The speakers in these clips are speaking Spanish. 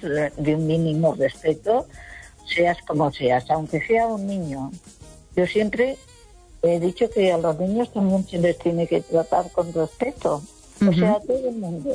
de un mínimo respeto, seas como seas, aunque sea un niño. Yo siempre he dicho que a los niños también se les tiene que tratar con respeto, o sea, a todo el mundo.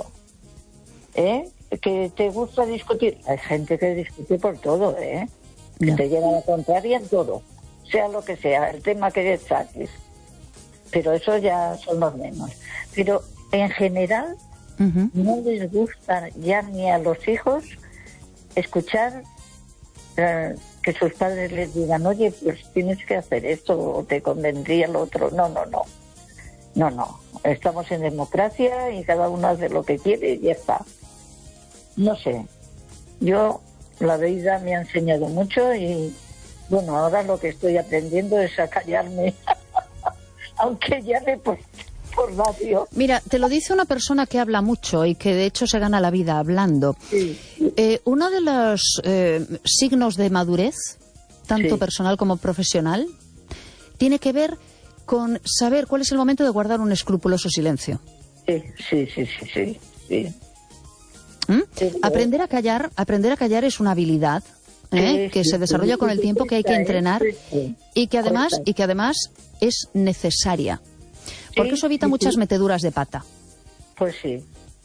Que te gusta discutir, hay gente que discute por todo, que te lleva a la contraria en todo, sea lo que sea, el tema que saques, pero eso ya son los menos. Pero en general no les gusta ya ni a los hijos escuchar que sus padres les digan, oye, pues tienes que hacer esto o te convendría lo otro. No, estamos en democracia y cada uno hace lo que quiere y ya está. No sé, yo la vida me ha enseñado mucho y bueno, ahora lo que estoy aprendiendo es a callarme, aunque llame por radio. Mira, te lo dice una persona que habla mucho y que de hecho se gana la vida hablando. Sí. Uno de los signos de madurez, tanto personal como profesional, tiene que ver con saber cuál es el momento de guardar un escrupuloso silencio. Sí. Aprender a callar es una habilidad que se desarrolla con el tiempo, que hay que entrenar y que además es necesaria, porque eso evita muchas meteduras de pata. Pues sí,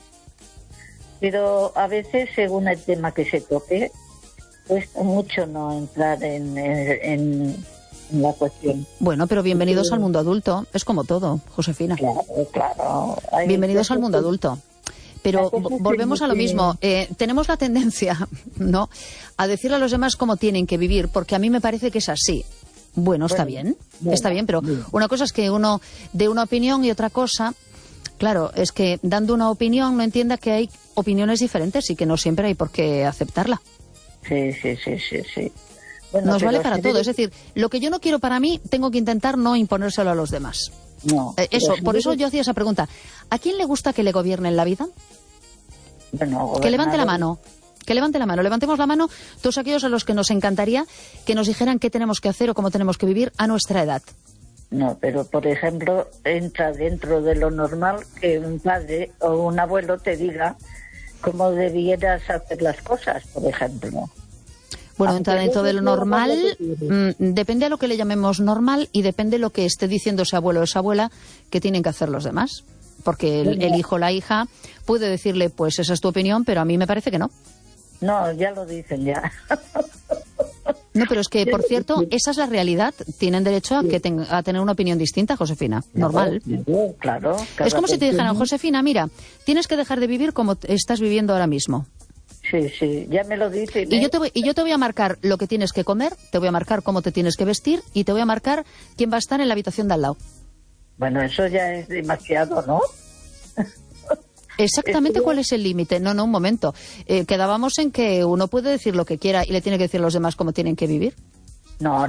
pero a veces según el tema que se toque cuesta mucho no entrar en la cuestión. Bueno, pero bienvenidos al mundo adulto, es como todo, Josefina. Claro. Bienvenidos al mundo adulto. Pero volvemos a lo mismo. Tenemos la tendencia, ¿no?, a decirle a los demás cómo tienen que vivir, porque a mí me parece que es así. Bueno, está bien, pero una cosa es que uno dé una opinión y otra cosa, claro, es que dando una opinión no entienda que hay opiniones diferentes y que no siempre hay por qué aceptarla. Sí. Bueno, nos vale para todo. Es decir, lo que yo no quiero para mí, tengo que intentar no imponérselo a los demás. No. Por eso yo hacía esa pregunta. ¿A quién le gusta que le gobiernen la vida? Bueno, que levante la mano. Levantemos la mano todos aquellos a los que nos encantaría que nos dijeran qué tenemos que hacer o cómo tenemos que vivir a nuestra edad. No, pero por ejemplo, entra dentro de lo normal que un padre o un abuelo te diga cómo debieras hacer las cosas, por ejemplo. Bueno, entra dentro de lo normal, depende a lo que le llamemos normal y depende lo que esté diciendo ese abuelo o esa abuela que tienen que hacer los demás. Porque el hijo o la hija puede decirle, pues esa es tu opinión, pero a mí me parece que no. No, ya lo dicen ya. No, pero es que, por cierto, esa es la realidad. Tienen derecho a tener una opinión distinta, Josefina. Normal. Claro. Es como si te dijeran, Josefina, mira, tienes que dejar de vivir como estás viviendo ahora mismo. Sí, ya me lo dicen. Y yo te voy a marcar lo que tienes que comer, te voy a marcar cómo te tienes que vestir y te voy a marcar quién va a estar en la habitación de al lado. Bueno, eso ya es demasiado, ¿no? Exactamente cuál es el límite. No, un momento. Quedábamos en que uno puede decir lo que quiera y le tiene que decir a los demás cómo tienen que vivir. No.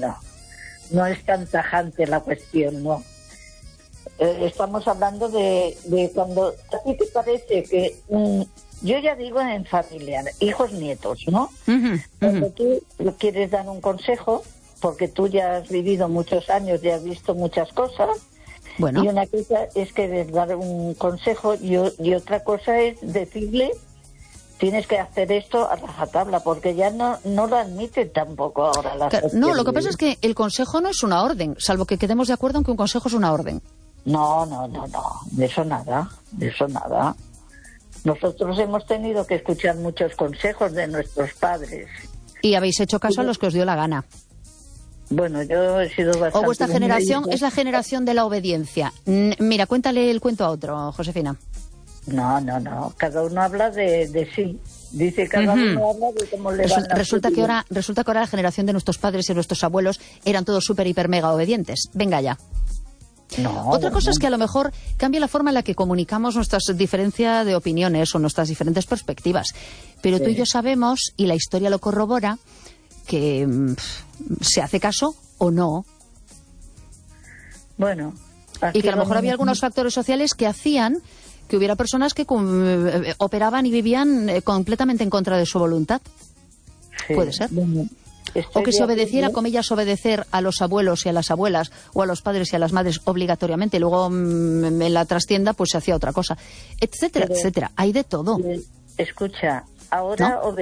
No es tan tajante la cuestión, no. Estamos hablando de cuando a ti te parece que... yo ya digo en familia, hijos, nietos, ¿no? Cuando tú quieres dar un consejo, porque tú ya has vivido muchos años, ya has visto muchas cosas, y una cosa es que dar un consejo y otra cosa es decirle, tienes que hacer esto a rajatabla, porque ya no lo admiten tampoco ahora. No, lo que pasa es que el consejo no es una orden, salvo que quedemos de acuerdo en que un consejo es una orden. No, de eso nada. Nosotros hemos tenido que escuchar muchos consejos de nuestros padres. Y habéis hecho caso a los que os dio la gana. Bueno, yo he sido bastante... O vuestra generación es la generación de la obediencia. Mira, cuéntale el cuento a otro, Josefina. No. Cada uno habla de sí. Dice cada uno habla de cómo le van resulta que ahora la generación de nuestros padres y nuestros abuelos eran todos súper, hiper, mega obedientes. Venga ya. Otra cosa es que a lo mejor cambia la forma en la que comunicamos nuestras diferencias de opiniones o nuestras diferentes perspectivas. Pero tú y yo sabemos, y la historia lo corrobora, que se hace caso o no. Bueno. Y que a lo mejor había algunos factores sociales que hacían que hubiera personas que operaban y vivían completamente en contra de su voluntad. Sí. Puede ser. O que se obedeciera, comillas, obedecer a los abuelos y a las abuelas o a los padres y a las madres obligatoriamente. Y luego en la trastienda pues se hacía otra cosa, etcétera, etcétera. Hay de todo. Escucha, ahora... ¿No?